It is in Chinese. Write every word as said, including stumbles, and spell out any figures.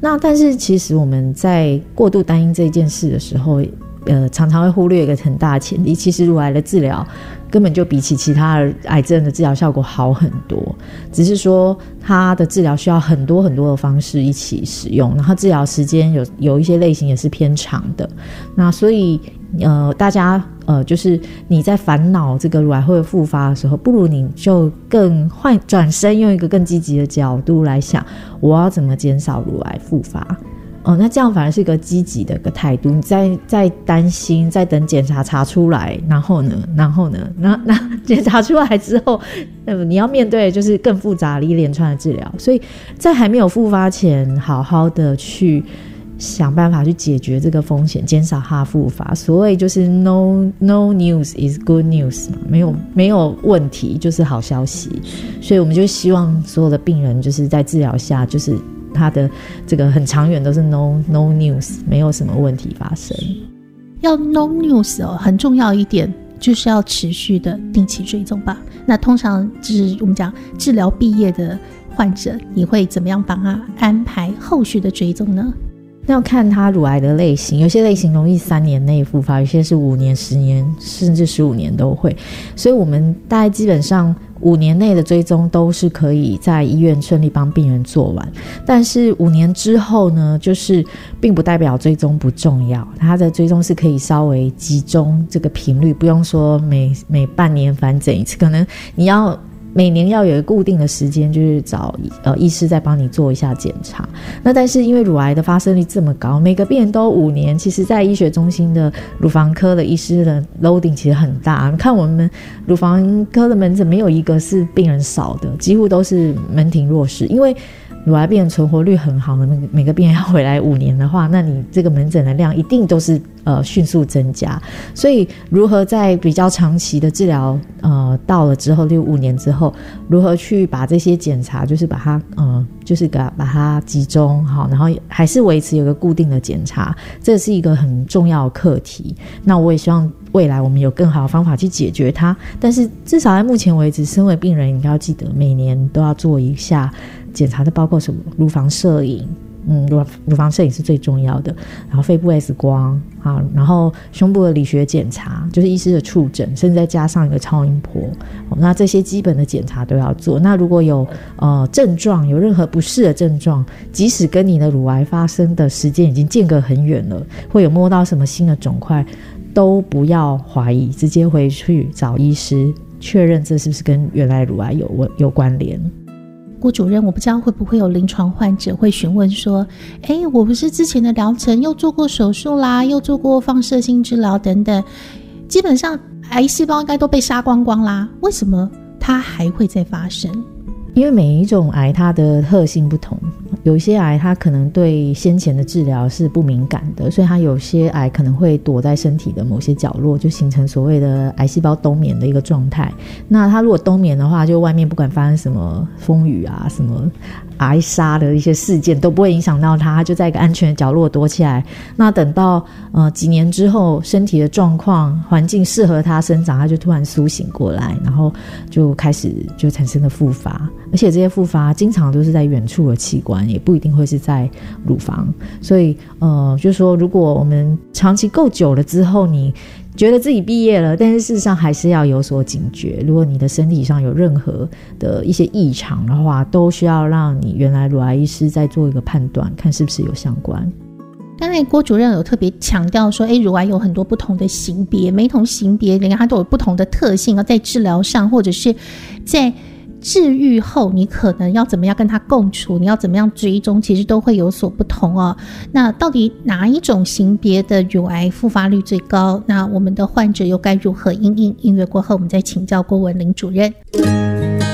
那但是其实我们在过度担心这件事的时候，呃，常常会忽略一个很大的前提，其实乳癌的治疗根本就比起其他的癌症的治疗效果好很多，只是说它的治疗需要很多很多的方式一起使用，然后治疗时间有有一些类型也是偏长的。那所以呃，大家呃，就是你在烦恼这个乳癌会复发的时候，不如你就更换转身，用一个更积极的角度来想，我要怎么减少乳癌复发。哦，那这样反而是一个积极的一个态度。你在在担心，在等检查查出来，然后呢，然后呢，那那检查出来之后，呃，你要面对的就是更复杂的一连串的治疗。所以在还没有复发前，好好的去想办法去解决这个风险，减少它复发。所谓就是 no no news is good news， 没有没有问题就是好消息。所以我们就希望所有的病人就是在治疗下，就是他的这个很长远都是 no no news， 没有什么问题发生。 要 no news 哦，很重要一点就是要持续的定期追踪吧。那通常就是我们讲治疗毕业的患者，你会怎么样帮他安排后续的追踪呢？ 那要看他乳癌的类型，有些类型容易三年内复发，有些是五年、十年甚至十五年都会。所以我们大概基本上五年内的追踪都是可以在医院顺利帮病人做完，但是五年之后呢，就是并不代表追踪不重要，它的追踪是可以稍微集中这个频率，不用说每每半年反诊一次，可能你要每年要有一个固定的时间，就是找呃医师再帮你做一下检查。那但是因为乳癌的发生率这么高，每个病人都五年，其实在医学中心的乳房科的医师的 loading 其实很大。你看我们乳房科的门诊没有一个是病人少的，几乎都是门庭若市。因为乳癌病人存活率很好的，每个病人要回来五年的话，那你这个门诊的量一定都是呃迅速增加。所以如何在比较长期的治疗呃到了之后，就五年之后，如何去把这些检查就是把它呃就是把把它集中好，然后还是维持有个固定的检查，这是一个很重要的课题。那我也希望未来我们有更好的方法去解决它，但是至少在目前为止，身为病人应该要记得每年都要做一下检查，的包括什么乳房摄影，嗯，乳乳房摄影是最重要的，然后肺部 X 光啊，然后胸部的理学检查，就是医师的触诊，甚至再加上一个超音波，哦，那这些基本的检查都要做。那如果有呃症状，有任何不适的症状，即使跟你的乳癌发生的时间已经间隔很远了，会有摸到什么新的肿块，都不要怀疑，直接回去找医师确认这是不是跟原来乳癌有有关联。 郭主任，我不知道会不会有临床患者会询问说，诶，我不是之前的疗程又做过手术啦，又做过放射性治疗等等，基本上癌细胞应该都被杀光光啦，为什么它还会再发生？ 因为每一种癌它的特性不同，有些癌它可能对先前的治疗是不敏感的，所以它有些癌可能会躲在身体的某些角落，就形成所谓的癌细胞冬眠的一个状态。那它如果冬眠的话，就外面不管发生什么风雨啊，什么癌杀的一些事件都不会影响到它，它就在一个安全的角落躲起来。那等到呃几年之后，身体的状况环境适合它生长，它就突然苏醒过来，然后就开始就产生了复发。而且这些复发经常都是在远处的器官，也不一定会是在乳房。所以呃，就是说如果我们长期够久了之后，你觉得自己毕业了，但是事实上还是要有所警觉。如果你的身体上有任何的一些异常的话，都需要让你原来乳癌医师再做一个判断，看是不是有相关。 刚才郭主任有特别强调说，诶，乳癌有很多不同的型别，每一种型别你看它都有不同的特性，在治疗上或者是在治愈后你可能要怎么样跟它共处，你要怎么样追踪，其实都会有所不同哦。那到底哪一种型别的乳癌复发率最高？那我们的患者又该如何因应？音乐过后我们再请教郭文玲主任。